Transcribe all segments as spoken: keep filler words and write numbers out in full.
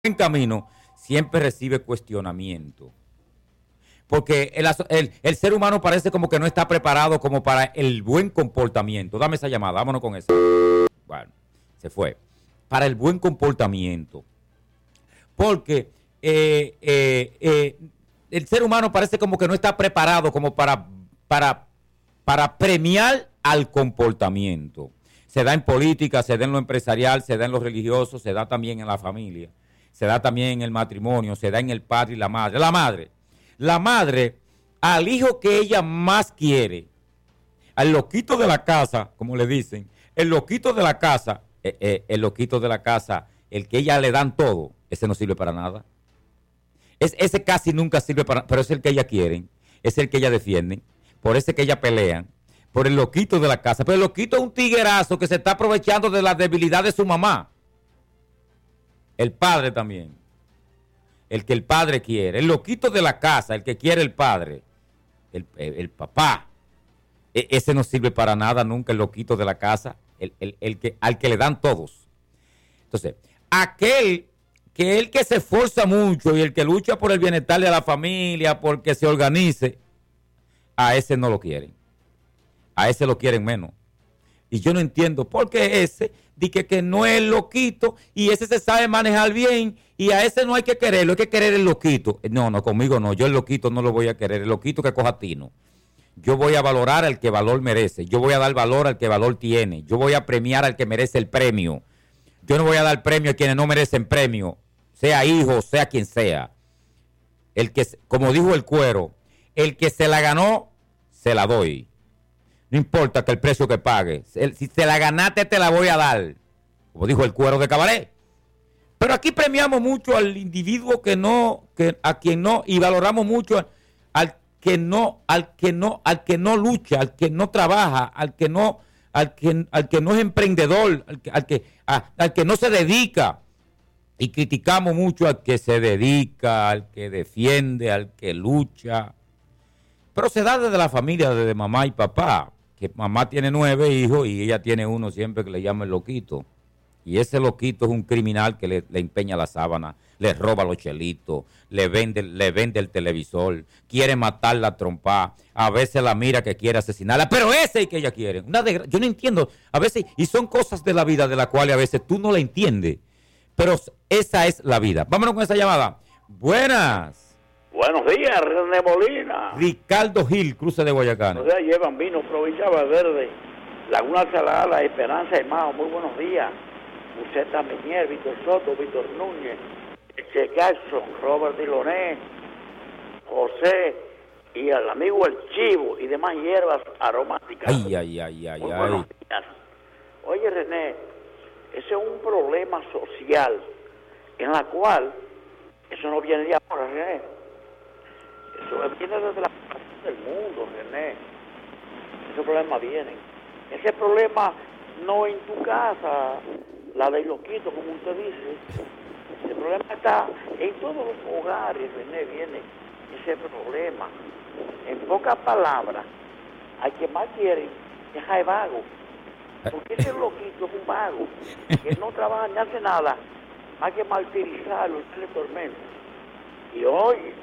buen camino, siempre recibe cuestionamiento. Porque el, el, el ser humano parece como que no está preparado como para el buen comportamiento. Dame esa llamada, vámonos con esa. Bueno, se fue. Para el buen comportamiento. Porque eh, eh, eh, el ser humano parece como que no está preparado como para, para, para premiar al comportamiento. Se da en política, se da en lo empresarial, se da en lo religioso, se da también en la familia, se da también en el matrimonio, se da en el padre y la madre. La madre, la madre al hijo que ella más quiere, al loquito de la casa, como le dicen, el loquito de la casa, eh, eh, el loquito de la casa, el que ella le dan todo, ese no sirve para nada. Es, ese casi nunca sirve para nada, pero es el que ella quieren, es el que ella defienden, por ese que ella pelean, por el loquito de la casa. Pero el loquito es un tiguerazo que se está aprovechando de la debilidad de su mamá. El padre también. El que el padre quiere. El loquito de la casa, el que quiere el padre. El, el, el papá. E, ese no sirve para nada nunca, el loquito de la casa. El, el, el que, al que le dan todos. Entonces, aquel que el que se esfuerza mucho y el que lucha por el bienestar de la familia, porque se organice, a ese no lo quieren. A ese lo quieren menos. Y yo no entiendo por qué ese, dice que no es loquito y ese se sabe manejar bien y a ese no hay que quererlo, hay que querer el loquito. No, no, conmigo no, yo el loquito no lo voy a querer, el loquito que coja tino. Yo voy a valorar al que valor merece, yo voy a dar valor al que valor tiene, yo voy a premiar al que merece el premio. Yo no voy a dar premio a quienes no merecen premio, sea hijo, sea quien sea. El que, como dijo el cuero, el que se la ganó, se la doy. No importa que el precio que pague. Si te la ganaste, te la voy a dar. Como dijo el cuero de Cabaret. Pero aquí premiamos mucho al individuo que no, que a quien no, y valoramos mucho al, al que no, al que no, al que no lucha, al que no trabaja, al que no, al que, al que no es emprendedor, al que, al que, a, al que no se dedica. Y criticamos mucho al que se dedica, al que defiende, al que lucha. Pero se da desde la familia, desde mamá y papá. Que mamá tiene nueve hijos y ella tiene uno siempre que le llama el loquito. Y ese loquito es un criminal que le, le empeña la sábana, le roba los chelitos, le vende, le vende el televisor, quiere matarla a trompa, a veces la mira que quiere asesinarla, pero ese es el que ella quiere. Una desgra- Yo no entiendo, a veces, y son cosas de la vida de las cuales a veces tú no la entiendes, pero esa es la vida. Vámonos con esa llamada. Buenas. Buenos días, René Molina. Ricardo Gil, cruce de Guayacán. O sea, llevan vino, provincia Valverde, Laguna Salada, La Esperanza de Mao. Muy buenos días. Buceta Miñer, Víctor Soto, Víctor Núñez, Che Jackson, Robert Diloné, José y el amigo El Chivo y demás hierbas aromáticas. Ay, ay, ay, ay, Muy ay. buenos días. Oye, René, ese es un problema social en la cual, eso no viene de ahora, René. Eso viene desde la parte del mundo, René. Esos problemas vienen. Ese problema no en tu casa, la del loquito, como usted dice. Ese problema está en todos los hogares, René, viene ese problema. En pocas palabras, al que más quiere deja de vago. Porque ese loquito es un vago, que no trabaja ni hace nada, hay que martirizarlo, echarle tormento. Y oye,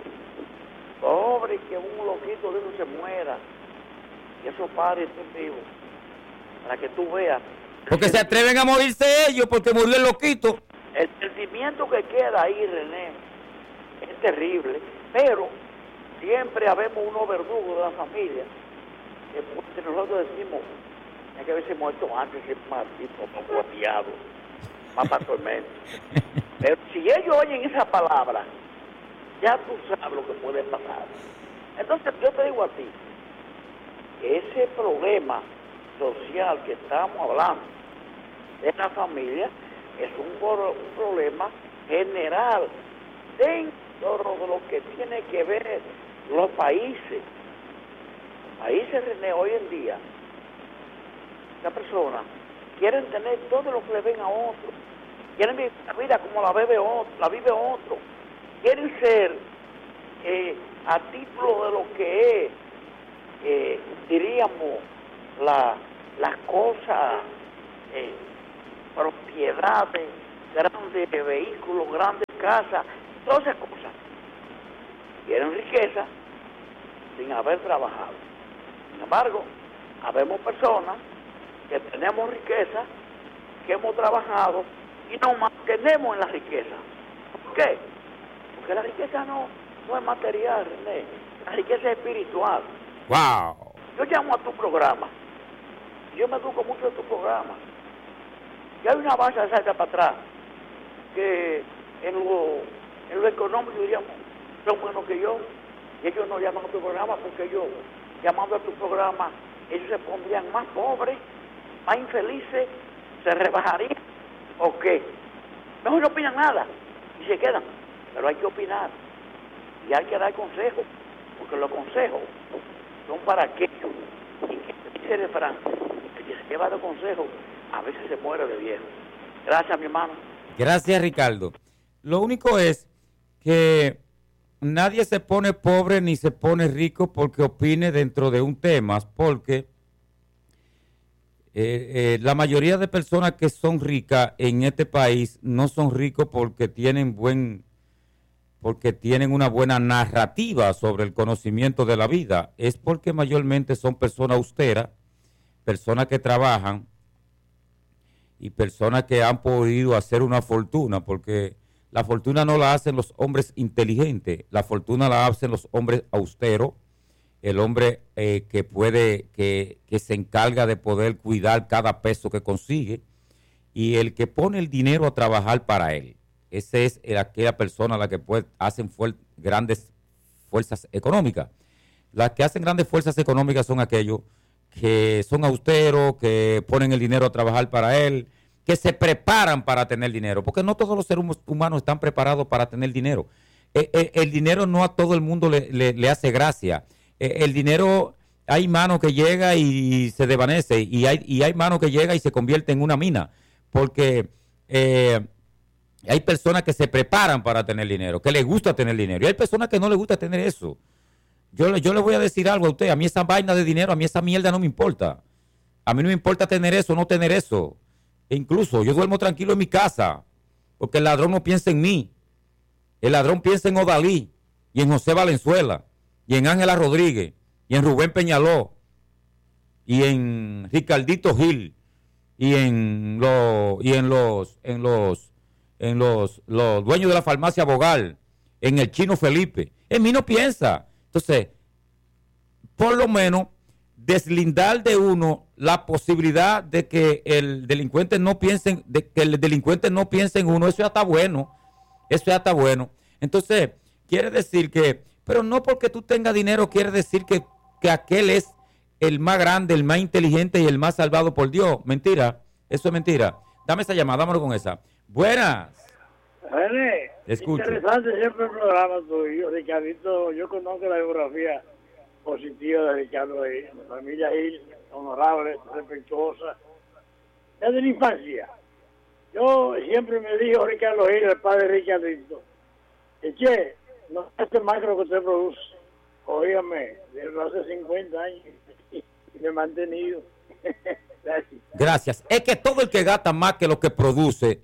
pobre que un loquito de eso se muera, y esos padres estén vivos, para que tú veas. Porque se atreven a morirse ellos, porque murió el loquito. El sentimiento que queda ahí, René, es terrible, pero siempre habemos unos verdugos de la familia, que pues, nosotros decimos, hay que haberse muerto antes, es más tipo, más guapiado, más para tormento. Pero si ellos oyen esa palabra, ya tú sabes lo que puede pasar. Entonces yo te digo a ti, que ese problema social que estamos hablando de la familia es un, un problema general dentro de lo que tiene que ver los países. Los países, René, hoy en día, las personas quieren tener todo lo que le ven a otro, quieren vivir la vida como la vive otro, la vive otro. Quieren ser, eh, a título de lo que es, eh, diríamos, la, las cosas, eh, propiedades grandes vehículos, grandes casas, todas esas cosas. Quieren riqueza sin haber trabajado. Sin embargo, habemos personas que tenemos riqueza, que hemos trabajado y nos mantenemos en la riqueza. ¿Por qué? Porque la riqueza no, no es material, René. La riqueza es espiritual. ¡Wow! Yo llamo a tu programa. Yo me educo mucho de tu programa. Y hay una base de salta para atrás que en lo, en lo económico diríamos son buenos que yo. Y ellos no llaman a tu programa porque ellos, llamando a tu programa, ellos se pondrían más pobres, más infelices, se rebajarían. ¿O qué? Mejor no opinan nada y se quedan. Pero hay que opinar y hay que dar consejos, porque los consejos son para aquellos. Y que dice el refrán, el que se lleva de consejos a veces se muere de viejo. Gracias, mi hermano. Gracias, Ricardo. Lo único es que nadie se pone pobre ni se pone rico porque opine dentro de un tema, porque eh, eh, la mayoría de personas que son ricas en este país no son ricos porque tienen buen, porque tienen una buena narrativa sobre el conocimiento de la vida. Es porque mayormente son personas austeras, personas que trabajan y personas que han podido hacer una fortuna, porque la fortuna no la hacen los hombres inteligentes, la fortuna la hacen los hombres austeros, el hombre eh, que puede, que, que se encarga de poder cuidar cada peso que consigue, y el que pone el dinero a trabajar para él. Esa es el, aquella persona a la que puede, hacen fuer, grandes fuerzas económicas. Las que hacen grandes fuerzas económicas son aquellos que son austeros, que ponen el dinero a trabajar para él, que se preparan para tener dinero, porque no todos los seres humanos están preparados para tener dinero. El, el, el dinero no a todo el mundo le, le, le hace gracia. El, el dinero, hay mano que llega y se desvanece, y hay, y hay mano que llega y se convierte en una mina, porque eh, hay personas que se preparan para tener dinero, que les gusta tener dinero, y hay personas que no les gusta tener eso. Yo, yo le voy a decir algo a usted, a mí esa vaina de dinero, a mí esa mierda no me importa. A mí no me importa tener eso o no tener eso. E incluso yo duermo tranquilo en mi casa, porque el ladrón no piensa en mí. El ladrón piensa en Odalí, y en José Valenzuela, y en Ángela Rodríguez, y en Rubén Peñaló, y en Ricardito Gil, y en los, y en los, en los, en los, los dueños de la farmacia Bogal, en el Chino Felipe. En mí no piensa. Entonces, por lo menos, deslindar de uno la posibilidad de que el delincuente no piense, de que el delincuente no piense en uno, eso ya está bueno, eso ya está bueno. Entonces, quiere decir que, pero no porque tú tengas dinero quiere decir que, que aquel es el más grande, el más inteligente y el más salvado por Dios. Mentira, eso es mentira. Dame esa llamada, vámonos con esa. Buenas. René, Escucho. Interesante siempre el programa tuyo, Ricardito. Yo conozco la biografía positiva de Ricardo Gil, la familia Gil, honorable, respetuosa, desde la infancia. Yo siempre me dijo Ricardo Gil, el padre de Ricardito, que che, no este macro que usted produce, óigame, desde hace cincuenta años y me he mantenido. Gracias. Gracias. Es que todo el que gasta más que lo que produce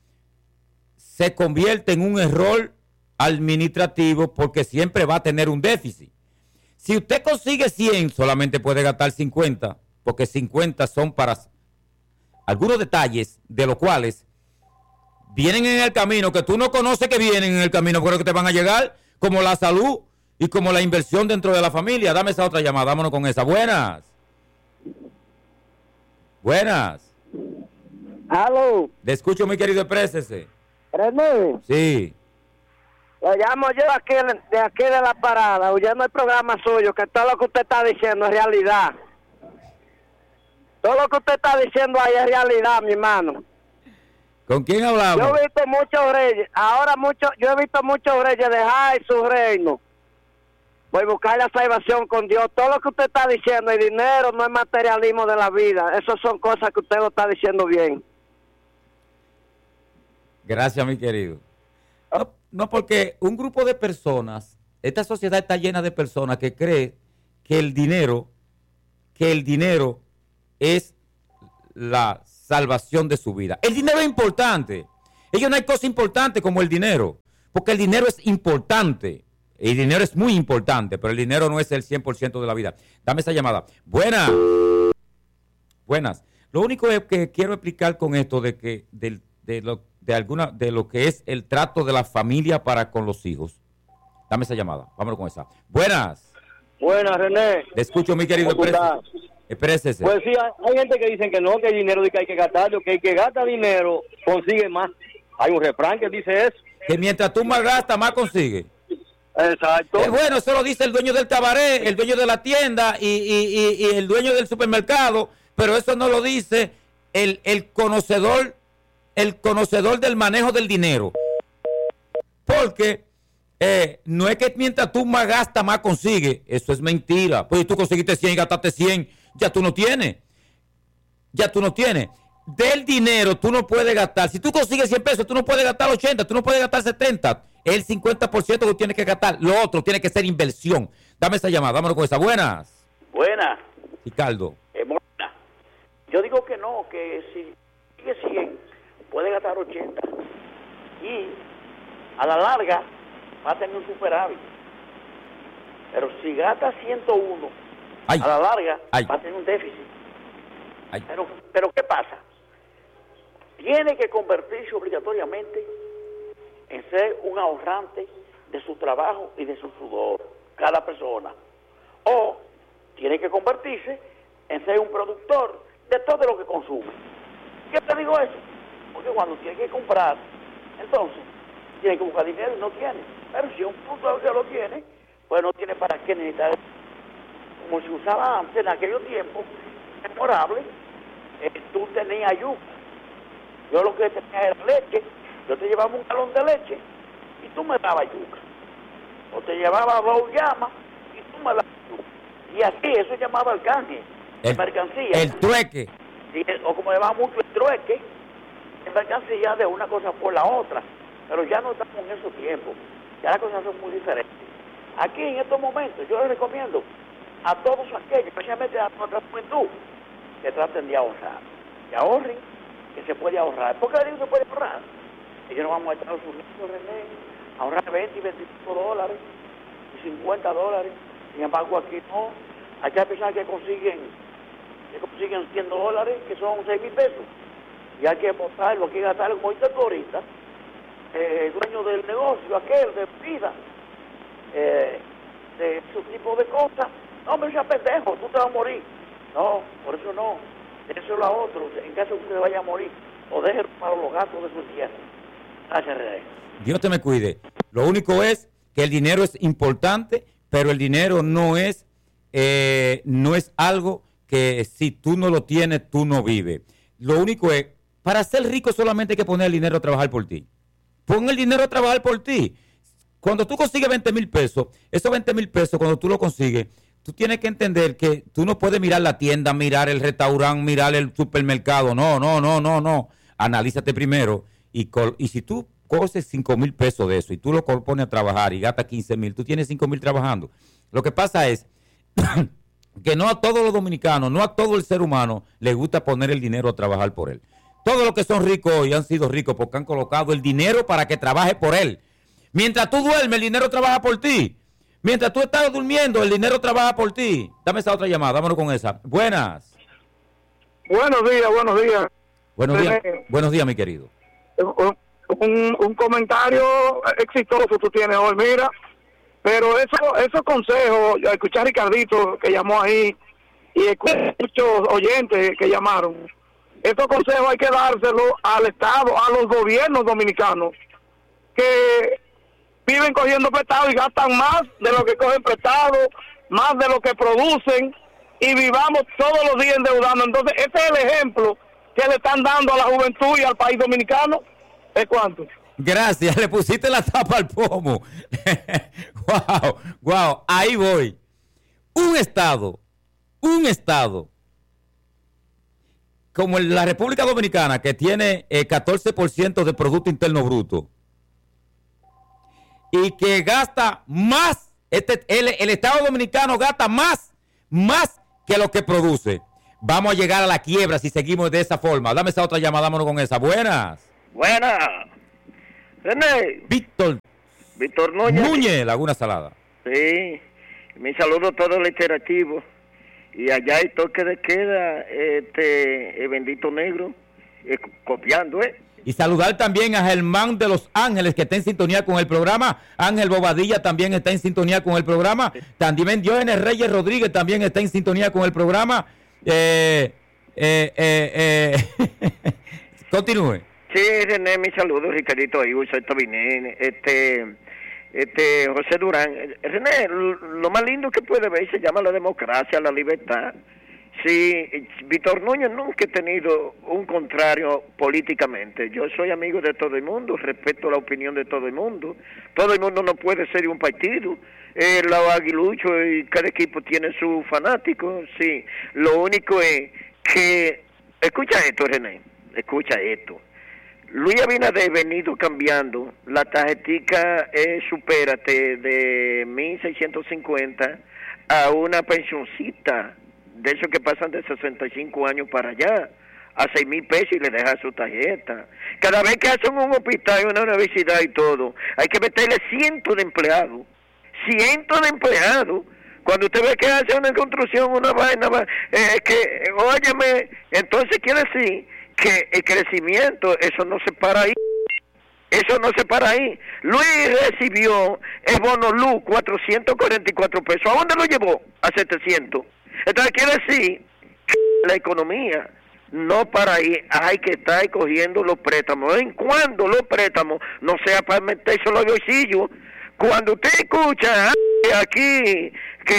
se convierte en un error administrativo porque siempre va a tener un déficit. Si usted consigue cien, solamente puede gastar cincuenta, porque cincuenta son para algunos detalles de los cuales vienen en el camino, que tú no conoces que vienen en el camino, pero que te van a llegar, como la salud y como la inversión dentro de la familia. Dame esa otra llamada, vámonos con esa. Buenas. Buenas. Aló. Te escucho, mi querido, exprésese. René, Sí. lo llamo yo aquí, de aquí de la parada, oyendo el programa suyo, que todo lo que usted está diciendo es realidad. Todo lo que usted está diciendo ahí es realidad, mi hermano. ¿Con quién hablamos? Yo he visto muchos reyes, ahora mucho, yo he visto muchos reyes dejar su reino. Voy a buscar la salvación con Dios. Todo lo que usted está diciendo, el dinero no es materialismo de la vida. Esas son cosas que usted lo está diciendo bien. Gracias, mi querido. No, no, porque un grupo de personas, esta sociedad está llena de personas que creen que el dinero, que el dinero es la salvación de su vida. El dinero es importante. Ellos no hay cosa importante como el dinero, porque el dinero es importante. El dinero es muy importante, pero el dinero no es el cien por ciento de la vida. Dame esa llamada. Buenas. Buenas. Lo único es que quiero explicar con esto de que de, de, lo, de, alguna, de lo que es el trato de la familia para con los hijos. Dame esa llamada. Vámonos con esa. Buenas. Buenas, René. Te escucho, mi querido. Espérese. Pues sí, hay, hay gente que dicen que no, que hay dinero que hay que gastarlo, que el que gasta dinero consigue más. Hay un refrán que dice eso. Que mientras tú más gastas, más consigues. Exacto. Eh, bueno, eso lo dice el dueño del cabaret, el dueño de la tienda y, y, y, y el dueño del supermercado, pero eso no lo dice el, el conocedor, el conocedor del manejo del dinero. Porque eh, no es que mientras tú más gastas, más consigues. Eso es mentira. Pues si tú conseguiste cien y gastaste cien, ya tú no tienes. Ya tú no tienes. Del dinero tú no puedes gastar. Si tú consigues cien pesos, tú no puedes gastar ochenta, tú no puedes gastar setenta. El cincuenta por ciento que tú tienes que gastar. Lo otro tiene que ser inversión. Dame esa llamada, vámonos con esa. Buenas. Buenas. Ricardo. Eh, buena. Yo digo que no, que si sigue cien, puede gastar ochenta. Y a la larga va a tener un superávit. Pero si gasta ciento uno, Ay. a la larga Ay. va a tener un déficit. Ay. Pero, pero ¿qué pasa? Tiene que convertirse obligatoriamente en ser un ahorrante de su trabajo y de su sudor, cada persona. O tiene que convertirse en ser un productor de todo lo que consume. ¿Qué te digo eso? Porque cuando tiene que comprar, entonces tiene que buscar dinero y no tiene. Pero si un productor que lo tiene, pues no tiene para qué necesitar. Como se usaba antes, en aquellos tiempos memorables, eh, tú tenías yuca. Yo lo que tenía era leche. Yo te llevaba un galón de leche y tú me dabas yuca. O te llevaba dos llamas y tú me dabas yuca. Y así, eso llamaba el canje, El, mercancía. el trueque. Y, o como llamaba mucho el trueque, en mercancía de una cosa por la otra. Pero ya no estamos en esos tiempos. Ya las cosas son muy diferentes. Aquí, en estos momentos, yo les recomiendo a todos aquellos, especialmente a nuestra juventud, que traten de ahorrar. Que ahorren, que se puede ahorrar. ¿Por qué digo que se puede ahorrar? Ellos no vamos a Estados Unidos, René, a ahorrar veinte y veinticinco dólares y cincuenta dólares. Sin embargo, aquí no. Aquí hay personas que consiguen, que consiguen cien dólares, que son seis mil pesos. Y hay que botarlo, hay que gastarlo, como dice tú ahorita, eh, el dueño del negocio, aquel de vida, eh, de ese tipo de cosas. No, me dice, pendejo, tú te vas a morir. No, por eso no. Déjelo a otro, en caso de que usted vaya a morir. O déjelo para los gastos de su tierra. Gracias, René. Dios te me cuide. Lo único es que el dinero es importante, pero el dinero no es, eh, no es algo que si tú no lo tienes, tú no vives. Lo único es, para ser rico solamente hay que poner el dinero a trabajar por ti. Pon el dinero a trabajar por ti. Cuando tú consigues veinte mil pesos, esos veinte mil pesos, cuando tú lo consigues, tú tienes que entender que tú no puedes mirar la tienda, mirar el restaurante, mirar el supermercado. No, no, no, no, no. Analízate primero. Y, col- y si tú coges cinco mil pesos de eso y tú lo pones a trabajar y gastas quince mil, tú tienes cinco mil trabajando. Lo que pasa es que no a todos los dominicanos, no a todo el ser humano le gusta poner el dinero a trabajar por él. Todos los que son ricos hoy han sido ricos porque han colocado el dinero para que trabaje por él. Mientras tú duermes, el dinero trabaja por ti. Mientras tú estás durmiendo, el dinero trabaja por ti. Dame esa otra llamada, vámonos con esa. Buenas. Buenos días, buenos días. Buenos días, Eh, buenos días, mi querido. Un, un, un comentario exitoso tú tienes hoy, mira. Pero eso, esos consejos, yo escuché a Ricardito que llamó ahí y escuché muchos oyentes que llamaron. Estos consejos hay que dárselos al Estado, a los gobiernos dominicanos, que viven cogiendo prestado y gastan más de lo que cogen prestado, más de lo que producen, y vivamos todos los días endeudando. Entonces, ese es el ejemplo que le están dando a la juventud y al país dominicano. ¿Es cuánto? Gracias, le pusiste la tapa al pomo. Wow, wow, ahí voy. Un estado, un estado, como la República Dominicana, que tiene eh, catorce por ciento de Producto Interno Bruto, y que gasta más, este, el, el Estado Dominicano gasta más, más que lo que produce. Vamos a llegar a la quiebra si seguimos de esa forma. Dame esa otra llamada, vámonos con esa. Buenas. Buenas. René. Víctor. Víctor Núñez. Núñez, Laguna Salada. Sí. Mi saludo a todos los iterativos. Y allá hay toque de queda, este, el bendito negro, eh, copiando, ¿eh? Y saludar también a Germán de Los Ángeles, que está en sintonía con el programa. Ángel Bobadilla también está en sintonía con el programa. También Diógenes Reyes Rodríguez también está en sintonía con el programa. Eh, eh, eh, eh. Continúe. Sí, René, mi saludo, Ricardito Ayuso, esto vine, este, este, José Durán. René, lo más lindo que puede ver se llama la democracia, la libertad. Sí, Víctor Núñez nunca he tenido un contrario políticamente. Yo soy amigo de todo el mundo, respeto la opinión de todo el mundo. Todo el mundo no puede ser de un partido. Eh, los aguiluchos y cada equipo tiene sus fanáticos, sí. Lo único es que, escucha esto, René, escucha esto. Luis Abinader ha venido cambiando la tarjetica eh, Supérate de mil seiscientos cincuenta a una pensioncita de esos que pasan de sesenta y cinco años para allá, a seis mil pesos y le deja su tarjeta. Cada vez que hacen un hospital, una universidad y todo, hay que meterle cientos de empleados, cientos de empleados. Cuando usted ve que hace una construcción, una vaina, eh, que, óyeme, entonces quiere decir que el crecimiento, eso no se para ahí. Eso no se para ahí. Luis recibió el bono luz, cuatrocientos cuarenta y cuatro pesos. ¿A dónde lo llevó? A setecientos. Entonces quiere decir que la economía no para ahí, hay que estar cogiendo los préstamos. En cuando los préstamos no sea para meterse en los bolsillos. Cuando usted escucha aquí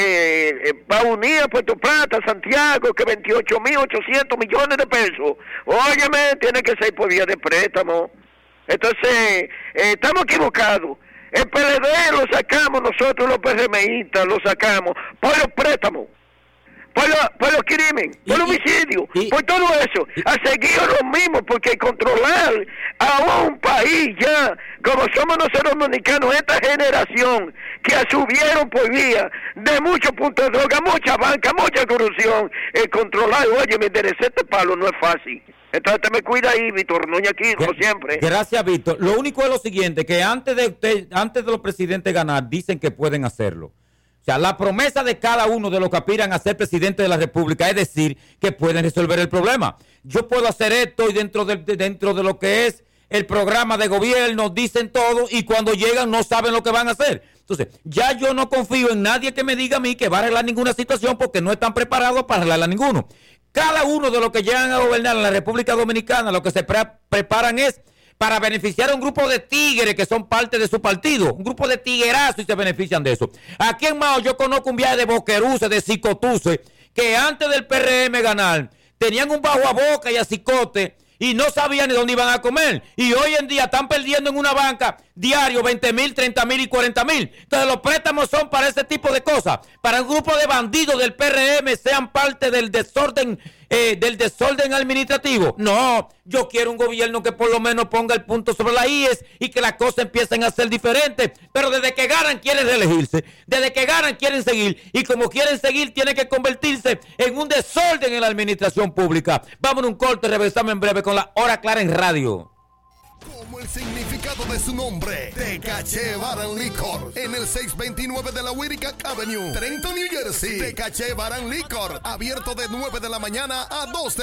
que va a unir a Puerto Plata, Santiago, que veintiocho mil ochocientos millones de pesos, óyeme, tiene que ser por vía de préstamo. Entonces, eh, estamos equivocados. El P L D lo sacamos nosotros, los PRMistas, lo sacamos por los préstamos. Por los, por los crímenes, por el homicidio, por todo eso, a seguir lo mismo, porque controlar a un país ya, como somos nosotros dominicanos, esta generación que subieron por vía de muchos puntos de droga, mucha banca, mucha corrupción, el controlar, oye, me enderecé este palo, no es fácil. Entonces te me cuida ahí, Víctor Núñez, aquí, como siempre. Gracias, Víctor. Lo único es lo siguiente, que antes de usted, antes de los presidentes ganar, dicen que pueden hacerlo. O sea, la promesa de cada uno de los que aspiran a ser presidente de la República es decir que pueden resolver el problema. Yo puedo hacer esto y dentro de, de, dentro de lo que es el programa de gobierno dicen todo y cuando llegan no saben lo que van a hacer. Entonces, ya yo no confío en nadie que me diga a mí que va a arreglar ninguna situación porque no están preparados para arreglarla ninguno. Cada uno de los que llegan a gobernar en la República Dominicana lo que se pre preparan es para beneficiar a un grupo de tigres que son parte de su partido, un grupo de tiguerazos y se benefician de eso. Aquí en Mao yo conozco un viaje de boqueruce, de cicotuce, que antes del P R M ganar, tenían un bajo a boca y a cicote y no sabían ni dónde iban a comer. Y hoy en día están perdiendo en una banca diario veinte mil, treinta mil y cuarenta mil. Entonces los préstamos son para ese tipo de cosas. Para un grupo de bandidos del P R M sean parte del desorden, eh, del desorden administrativo. No, yo quiero un gobierno que por lo menos ponga el punto sobre las íes y que las cosas empiecen a ser diferentes. Pero desde que ganan quieren reelegirse. Desde que ganan quieren seguir. Y como quieren seguir tienen que convertirse en un desorden en la administración pública. Vamos a un corte, regresamos en breve con la Hora Clara en radio. Como el significado de su nombre, Tecache Bar and Liquor, en el seiscientos veintinueve de la Whittick Avenue, Trenton, New Jersey. Tecache Bar and Liquor, abierto de nueve de la mañana a dos de